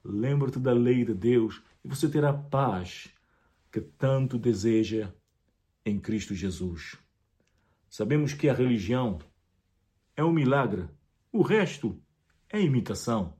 Lembra-te da lei de Deus e você terá paz que tanto deseja em Cristo Jesus. Sabemos que a religião é um milagre, o resto é imitação.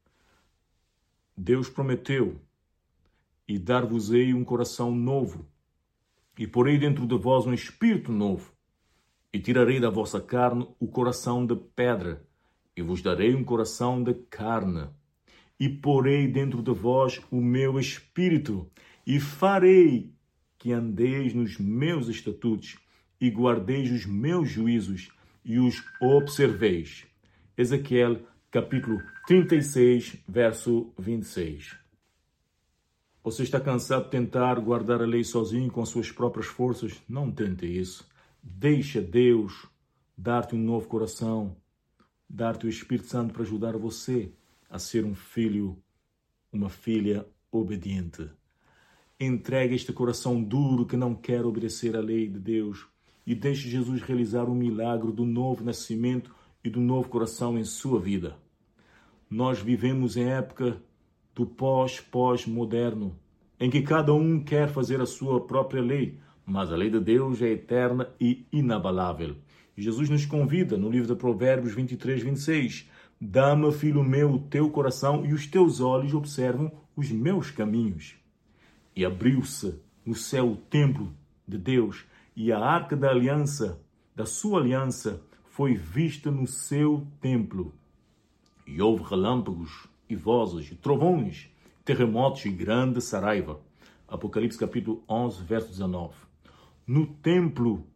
Deus prometeu: e dar-vos-ei um coração novo, e porei dentro de vós um espírito novo, e tirarei da vossa carne o coração de pedra, e vos darei um coração de carne, e porei dentro de vós o meu espírito, e farei que andeis nos meus estatutos, e guardeis os meus juízos, e os observeis. Ezequiel, capítulo 36, verso 26. Você está cansado de tentar guardar a lei sozinho com as suas próprias forças? Não tente isso. Deixa Deus dar-te um novo coração, dar-te o Espírito Santo para ajudar você a ser um filho, uma filha obediente. Entregue este coração duro que não quer obedecer à lei de Deus e deixe Jesus realizar o milagre do novo nascimento e do novo coração em sua vida. Nós vivemos em época do pós-moderno, em que cada um quer fazer a sua própria lei, mas a lei de Deus é eterna e inabalável. Jesus nos convida no livro de Provérbios 23, 26, dá-me, filho meu, o teu coração e os teus olhos observam os meus caminhos. E abriu-se no céu o templo de Deus e a arca da aliança, da sua aliança, foi vista no seu templo. E houve relâmpagos e vozes, e trovões, terremotos e grande saraiva. Apocalipse capítulo 11, verso 19. No templo,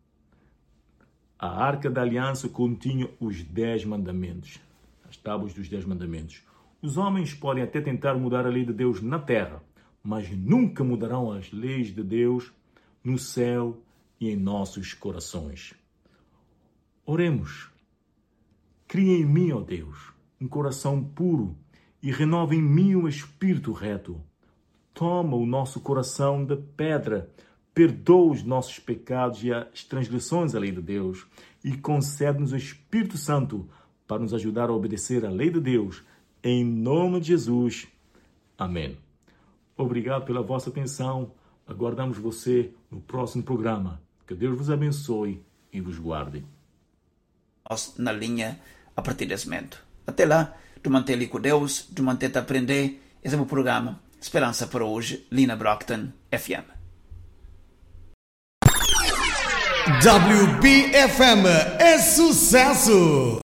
a arca da aliança continha os 10 mandamentos, as tábuas dos 10 mandamentos. Os homens podem até tentar mudar a lei de Deus na terra, mas nunca mudarão as leis de Deus no céu e em nossos corações. Oremos. Cria em mim, ó Deus, um coração puro e renova em mim um espírito reto. Toma o nosso coração de pedra, perdoa os nossos pecados e as transgressões à lei de Deus e concede-nos o Espírito Santo para nos ajudar a obedecer à lei de Deus. Em nome de Jesus. Amém. Obrigado pela vossa atenção. Aguardamos você no próximo programa. Que Deus vos abençoe e vos guarde. Na linha a partir desse momento. Até lá, de manter-lhe com Deus, de manter-te a aprender. Esse é o programa Esperança para hoje, Lina Brockton, FM. WBFM é sucesso!